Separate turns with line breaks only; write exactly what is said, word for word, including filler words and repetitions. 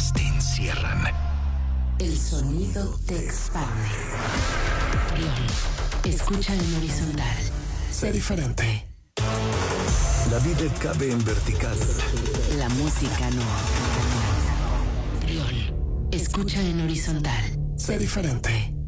creencias te encierran.
El sonido te expande. Rion, escucha en horizontal. Sé diferente.
La vida cabe en vertical.
La música no. Rion, escucha en horizontal. Sé diferente.